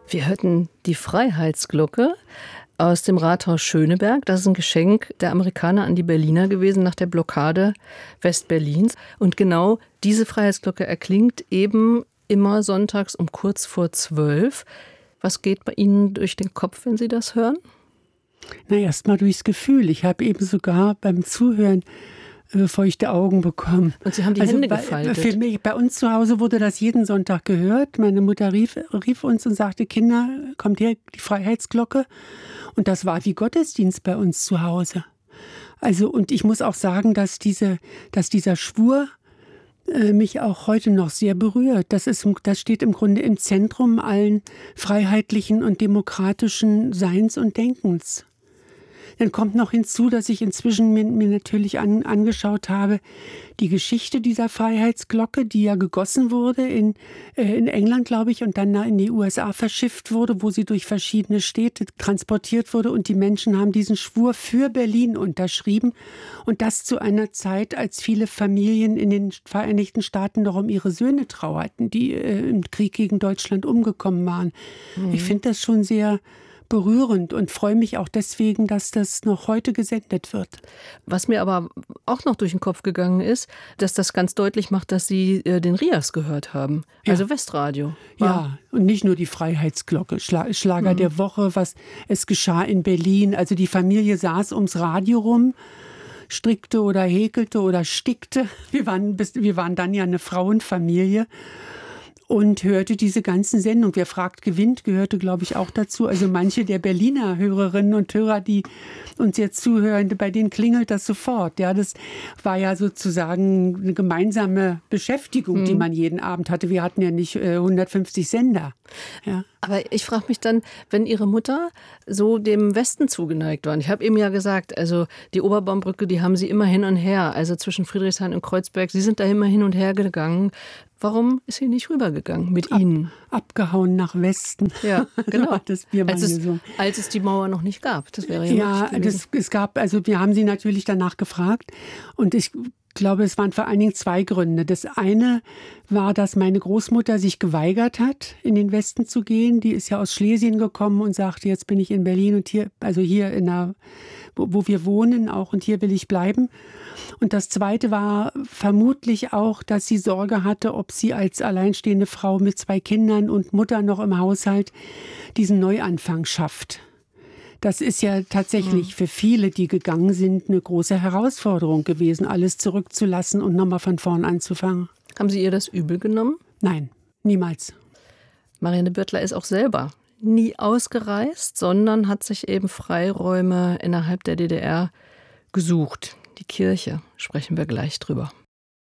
Wir hörten die Freiheitsglocke aus dem Rathaus Schöneberg. Das ist ein Geschenk der Amerikaner an die Berliner gewesen nach der Blockade Westberlins. Und genau diese Freiheitsglocke erklingt eben immer sonntags um kurz vor 12. Was geht bei Ihnen durch den Kopf, wenn Sie das hören? Na, erst mal durchs Gefühl. Ich habe eben sogar beim Zuhören feuchte Augen bekommen. Und Sie haben die Hände gefaltet. Für mich, bei uns zu Hause wurde das jeden Sonntag gehört. Meine Mutter rief uns und sagte, Kinder, kommt her, die Freiheitsglocke. Und das war wie Gottesdienst bei uns zu Hause. Also, und ich muss auch sagen, dass dieser Schwur mich auch heute noch sehr berührt. Das steht im Grunde im Zentrum allen freiheitlichen und demokratischen Seins und Denkens. Dann kommt noch hinzu, dass ich inzwischen mir natürlich angeschaut habe, die Geschichte dieser Freiheitsglocke, die ja gegossen wurde in England, glaube ich, und dann in die USA verschifft wurde, wo sie durch verschiedene Städte transportiert wurde. Und die Menschen haben diesen Schwur für Berlin unterschrieben. Und das zu einer Zeit, als viele Familien in den Vereinigten Staaten noch um ihre Söhne trauerten, die im Krieg gegen Deutschland umgekommen waren. Mhm. Ich finde das schon sehr berührend und freue mich auch deswegen, dass das noch heute gesendet wird. Was mir aber auch noch durch den Kopf gegangen ist, dass das ganz deutlich macht, dass Sie den RIAS gehört haben, also Westradio. Ja, und nicht nur die Freiheitsglocke, Schlager der Woche, es geschah in Berlin. Also die Familie saß ums Radio rum, strickte oder häkelte oder stickte. Wir waren dann ja eine Frauenfamilie. Und hörte diese ganzen Sendungen. Wer fragt, gewinnt, gehörte, glaube ich, auch dazu. Also manche der Berliner Hörerinnen und Hörer, die uns jetzt zuhören, bei denen klingelt das sofort. Ja, das war ja sozusagen eine gemeinsame Beschäftigung, die man jeden Abend hatte. Wir hatten ja nicht 150 Sender. Ja. Aber ich frage mich dann, wenn Ihre Mutter so dem Westen zugeneigt war. Ich habe eben ja gesagt, also die Oberbaumbrücke, die haben Sie immer hin und her, also zwischen Friedrichshain und Kreuzberg. Sie sind da immer hin und her gegangen. Warum ist sie nicht rübergegangen mit Ihnen? Abgehauen nach Westen. Ja, genau. Als es die Mauer noch nicht gab. Das wäre ja es gab, also wir haben sie natürlich danach gefragt. Und ich glaube, es waren vor allen Dingen zwei Gründe. Das eine war, dass meine Großmutter sich geweigert hat, in den Westen zu gehen. Die ist ja aus Schlesien gekommen und sagte, jetzt bin ich in Berlin und hier wo wir wohnen auch, und hier will ich bleiben. Und das Zweite war vermutlich auch, dass sie Sorge hatte, ob sie als alleinstehende Frau mit 2 Kindern und Mutter noch im Haushalt diesen Neuanfang schafft. Das ist ja tatsächlich für viele, die gegangen sind, eine große Herausforderung gewesen, alles zurückzulassen und nochmal von vorn anzufangen. Haben Sie ihr das übel genommen? Nein, niemals. Marianne Birtler ist auch selber nie ausgereist, sondern hat sich eben Freiräume innerhalb der DDR gesucht. Die Kirche, sprechen wir gleich drüber.